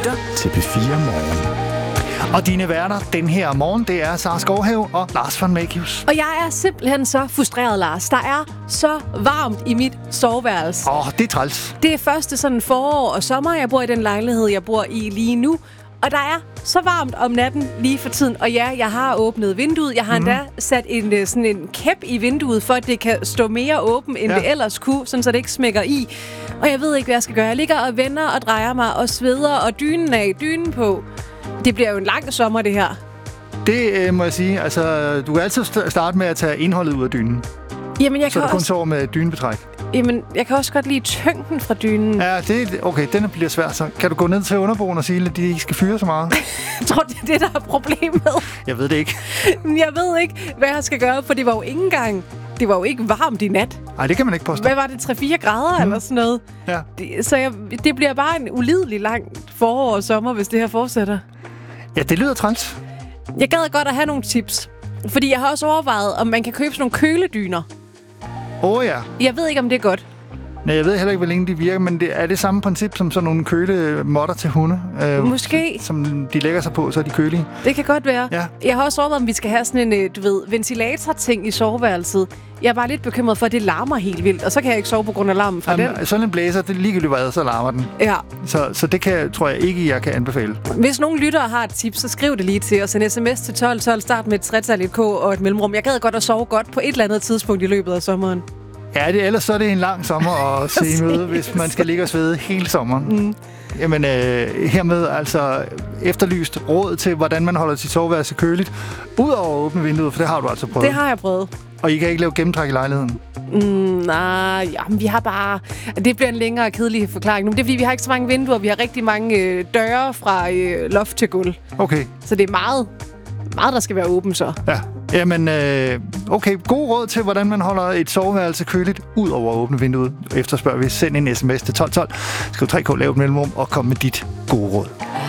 lytter til P4 Morgen. Og dine værter den her morgen, det er Sara Skovhave og Lars von Makius. Og jeg er simpelthen så frustreret, Lars. Der er så varmt i mit soveværelse. Det er træls. Det er første sådan forår og sommer, jeg bor i den lejlighed, jeg bor i lige nu. Og der er så varmt om natten lige for tiden. Og ja, jeg har åbnet vinduet. Jeg har endda sat sådan en kæp i vinduet, for at det kan stå mere åben, end det ellers kunne, sådan så det ikke smækker i. Og jeg ved ikke, hvad jeg skal gøre. Jeg ligger og vender og drejer mig og sveder og dynen på. Det bliver jo en lang sommer, det her. Det må jeg sige. Altså, du kan altid starte med at tage indholdet ud af dynen. Jamen, jeg så kan du kun også... sover med dynebetræk. Jamen, jeg kan også godt lide tyngden fra dynen. Ja, okay, den bliver svær. Så kan du gå ned til underboen og sige, at de ikke skal fyre så meget? Jeg tror, det er det, der er problemet. Jeg ved det ikke. Jeg ved ikke, hvad jeg skal gøre, for det var jo ikke engang... Det var jo ikke varmt i nat. Nej, det kan man ikke påstå. Hvad var det? 3-4 grader eller sådan noget? Ja. Det bliver bare en ulidelig lang forår og sommer, hvis det her fortsætter. Ja, det lyder træls. Jeg gad godt at have nogle tips. Fordi jeg har også overvejet, om man kan købe sådan nogle køledyner. Ja. Jeg ved ikke, om det er godt. Nej, jeg ved heller ikke, hvor længe de virker, men er det samme princip som sådan nogle kølemotter til hunde? Måske. Som de lægger sig på, så er de kølige. Det kan godt være. Ja. Jeg har også overvejet, om vi skal have sådan en, ventilator-ting i soveværelset. Jeg er bare lidt bekymret for, at det larmer helt vildt, og så kan jeg ikke sove på grund af larmen fra den. Sådan en blæser, det er ligegyldigt hvad, så larmer den. Ja. Så det tror jeg ikke, jeg kan anbefale. Hvis nogen lyttere har et tip, så skriv det lige til os. En sms til 1212, start med et tretal, et K og et mellemrum. Jeg gad godt at sove godt på et eller andet tidspunkt i løbet af sommeren. Ja, ellers så er det en lang sommer at se møde, hvis man skal ligge og svede hele sommeren. Jamen, hermed altså efterlyst råd til, hvordan man holder sit soveværelse køligt, udover at åbne vinduet, for det har du altså prøvet. Det har jeg prøvet. Og I kan ikke lave gennemtræk i lejligheden? Men vi har bare... Det bliver en længere kedelig forklaring nu. Det er, fordi vi har ikke så mange vinduer. Vi har rigtig mange døre fra loft til gulv. Okay. Så det er meget, der skal være åben så. Ja. Jamen, okay. God råd til, hvordan man holder et soveværelse køligt, ud over at åbne vinduet. Efterspørger vi. Send en sms til 1212. Skriv 3K, lav et mellemrum og kom med dit gode råd.